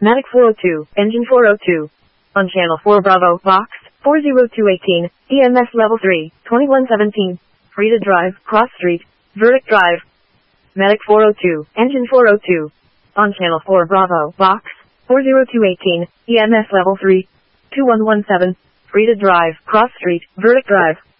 Matic 402, engine 402. On channel 4 Bravo, box, 40218, EMS level 3, 2117. Free to drive, cross street, verdict drive. Matic 402, engine 402. On channel 4 Bravo, box, 40218, EMS level 3, 2117. Free to drive, cross street, verdict drive.